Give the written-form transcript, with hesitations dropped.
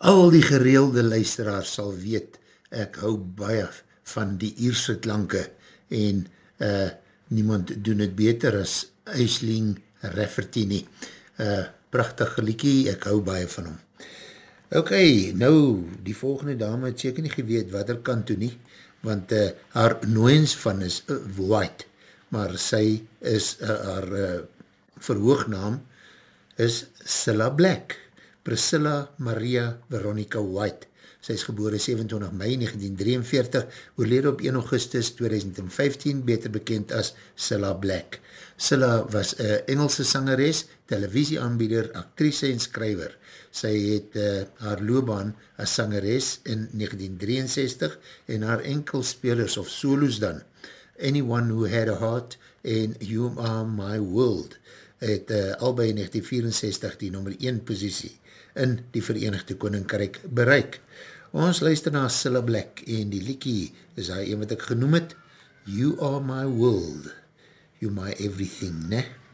Al die gereelde luisteraars sal weet, ek hou baie van die Ierse klanke en niemand doen het beter as Aisling Rafferty nie. Prachtige liekie, ek hou baie van hom. Ok, nou, die volgende dame het seker nie geweet wat er kan toe nie, want haar nooiens van is White, maar sy is, haar verhoognaam is Cilla Black, Priscilla Maria Veronica White. Sy is gebore 27 mei 1943, oorlede op 1 augustus 2015, beter bekend as Cilla Black. Cilla was een Engelse sangeres, televisieaanbieder, actrice en skrywer. Sy het haar loopbaan as sangeres in 1963 en haar enkelspelers of solos dan, Anyone Who Had a Heart en You Are My World, het albei in 1964 die nummer 1 posisie in die Verenigde Koninkryk bereik. Ons luister na Cilla Black en die liekie is hy een wat ek genoem het, You Are My World, You My Everything, ne?